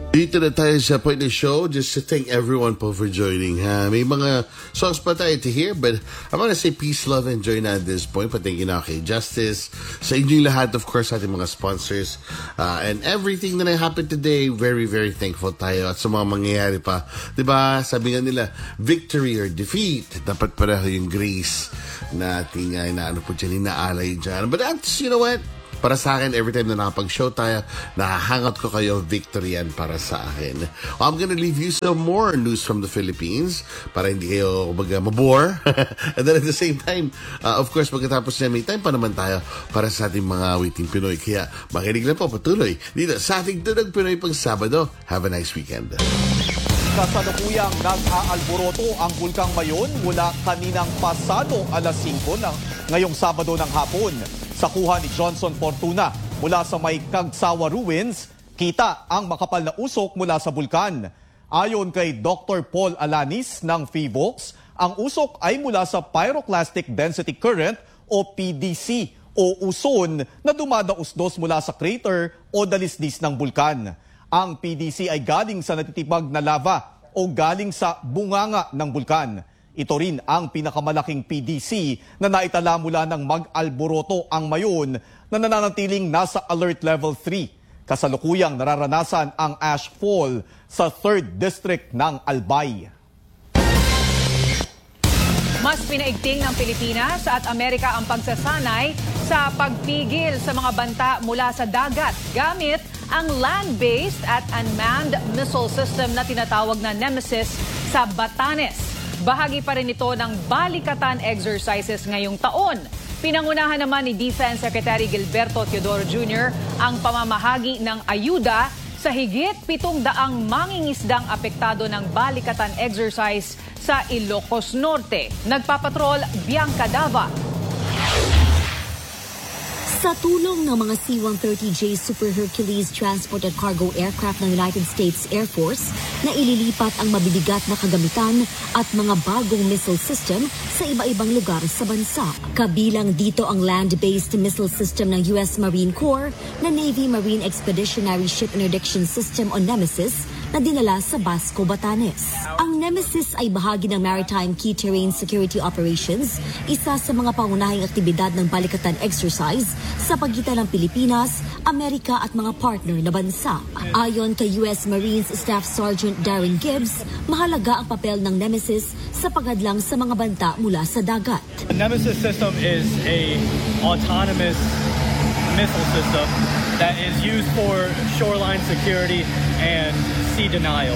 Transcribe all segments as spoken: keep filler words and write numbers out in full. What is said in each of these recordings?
Dito na tayo sa point of the show. Just to thank everyone po for joining. Ha? May mga songs pa tayo to hear, but I'm gonna say peace, love, and joy na at this point. Patingin na kay Justice. Sa inyong lahat, of course, ating mga sponsors. Uh, and everything that happened today, very, very thankful tayo. At sa mga mangyayari pa. Diba? Sabi nga nila, victory or defeat. Dapat pareho yung grace na ating uh, inaano po dyan, inaalay dyan. But that's, you know what? Para sa akin, every time na nakapag-show tayo, nahahangot ko kayo, victory yan para sa akin. Well, I'm gonna leave you some more news from the Philippines para hindi kayo kumbaga mabore. And then at the same time, uh, of course, pagkatapos niya, may time pa naman tayo para sa ating mga waiting Pinoy. Kaya makinig lang po patuloy dito sa ating Tunog Pinoy pang Sabado. Have a nice weekend. Kasalukuyang nag-aalboroto ang Bulkang Mayon mula kaninang pasado alas singko ng ngayong Sabado ng hapon. Sa kuha ni Johnson Fortuna mula sa may Kagsawa Ruins, kita ang makapal na usok mula sa bulkan. Ayon kay Doctor Paul Alanis ng PHIVOLCS, ang usok ay mula sa Pyroclastic Density Current o P D C o uson na dumadausdos mula sa crater o dalisdis ng bulkan. Ang P D C ay galing sa natitibag na lava o galing sa bunganga ng bulkan. Ito rin ang pinakamalaking P D C na naitala mula ng mag-alboroto ang Mayon na nananatiling nasa alert level three. Kasalukuyang nararanasan ang ash fall sa third District ng Albay. Mas pinaigting ng Pilipinas at Amerika ang pagsasanay sa pagpigil sa mga banta mula sa dagat gamit ang land-based at unmanned missile system na tinatawag na Nemesis sa Batanes. Bahagi pa rin ito ng balikatan exercises ngayong taon. Pinangunahan naman ni Defense Secretary Gilberto Teodoro Junior ang pamamahagi ng ayuda sa higit pitong daang mangingisdang apektado ng balikatan exercise sa Ilocos Norte. Nagpapatrol, Bianca Dava. Sa tulong ng mga C one thirty J Super Hercules transport at cargo aircraft ng United States Air Force na ililipat ang mabibigat na kagamitan at mga bagong missile system sa iba-ibang lugar sa bansa. Kabilang dito ang land-based missile system ng U S Marine Corps na Navy Marine Expeditionary Ship Interdiction System o Nemesis na dinala sa Basco, Batanes. Ang Nemesis ay bahagi ng Maritime Key Terrain Security Operations, isa sa mga pangunahing aktibidad ng balikatan exercise sa pagitan ng Pilipinas, Amerika at mga partner na bansa. Ayon kay U S Marines Staff Sergeant Darren Gibbs, mahalaga ang papel ng Nemesis sa paghadlang sa mga banta mula sa dagat. The Nemesis system is a autonomous missile system that is used for shoreline security and sea denial.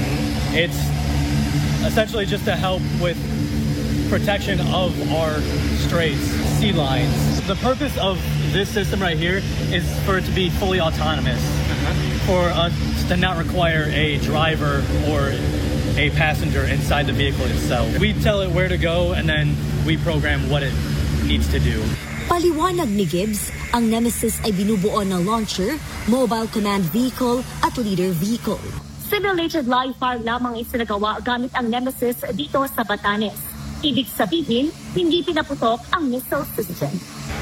It's essentially just to help with protection of our straits, sea lines. The purpose of this system right here is for it to be fully autonomous, uh-huh. for us to not require a driver or a passenger inside the vehicle itself. We tell it where to go and then we program what it needs to do. Paliwanag ni Gibbs, ang Nemesis ay binubuo ng launcher, mobile command vehicle at leader vehicle. Simulated live fire lamang isinagawa gamit ang Nemesis dito sa Batanes. Ibig sabihin, hindi pinaputok ang missile system.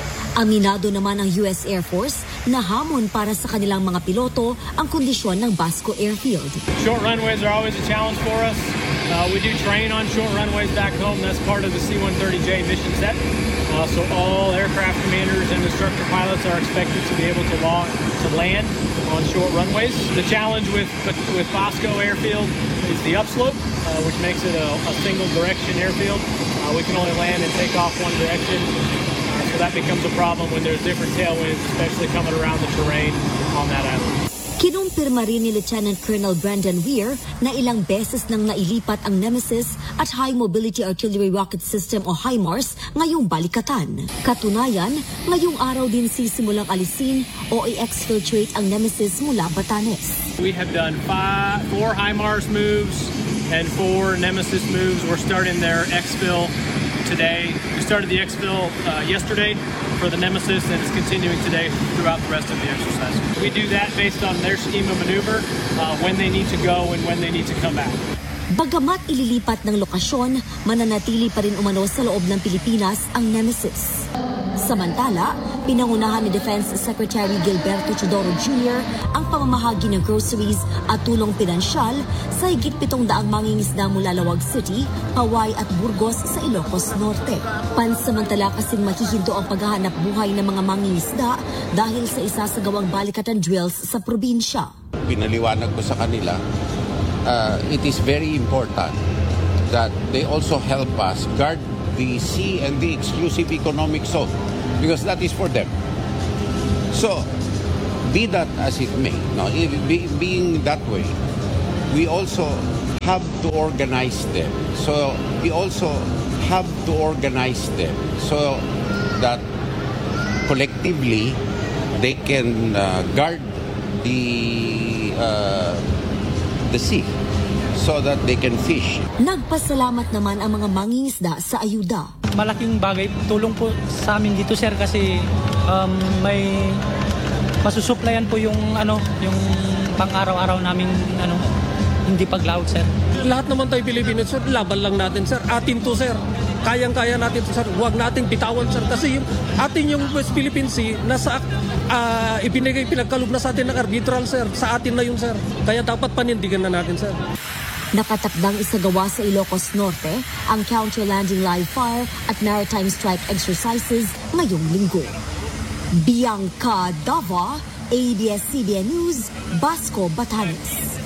Aminado naman ang U S Air Force na hamon para sa kanilang mga piloto ang kondisyon ng Basco Airfield. Short runways are always a challenge for us. Uh, we do train on short runways back home. That's part of the C one thirty J mission set. Uh, so all aircraft commanders and instructor pilots are expected to be able to, law, to land on short runways. The challenge with with Basco Airfield is the upslope, uh, which makes it a, a single direction airfield. Uh, we can only land and take off one direction. Uh, so that becomes a problem when there's different tailwinds, especially coming around the terrain on that island. Kinumpirma rin ni Lieutenant Colonel Brendan Weir na ilang beses nang nailipat ang Nemesis at High Mobility Artillery Rocket System o HIMARS ngayong balikatan. Katunayan, ngayong araw din sisimulang alisin o i-exfiltrate ang Nemesis mula Batanes. We have done five, four HIMARS moves and four Nemesis moves. We're starting their exfil today. We started the exfil uh, yesterday for the Nemesis, and it's continuing today throughout the rest of the exercise. We do that based on their scheme of maneuver, uh, when they need to go and when they need to come back. Bagamat ililipat ng lokasyon, mananatili pa rin umano sa loob ng Pilipinas ang Nemesis. Samantala, pinangunahan ni Defense Secretary Gilberto Chodoro Junior ang pamamahagi ng groceries at tulong pinansyal sa higit pitong daang mangingisda mula Lawag City, Paway at Burgos sa Ilocos Norte. Pansamantala kasing mahihinto ang paghahanap buhay ng mga mangingisda dahil sa isasagawang balikatan drills sa probinsya. Pinaliwanag ko sa kanila, uh, it is very important that they also help us guard the sea and the exclusive economic zone because that is for them. So, be that as it may, no, if, be, being that way, we also have to organize them. So, we also have to organize them so that collectively they can uh, guard the uh, the sea so that they can fish. Nagpasalamat naman ang mga mangingisda sa ayuda. Malaking bagay, tulong po sa amin dito sir kasi um, may masusuplayan po yung ano, yung pang-araw-araw naming ano, hindi paglawag sir. Lahat naman tayo Pilipino sir, laban lang natin sir. Atin to sir. Kayang-kaya natin to sir. Huwag nating bitawan sir kasi yung atin yung West Philippine Sea nasa uh, ibinigay pinagkaloob na sa atin ng arbitral sir. Sa atin na yun sir. Kaya dapat panindigan na natin sir. Nakatakdang isagawa sa Ilocos Norte ang counter-landing live fire at maritime strike exercises ngayong linggo. Bianca Dava, A B S C B N News, Basco, Batanes.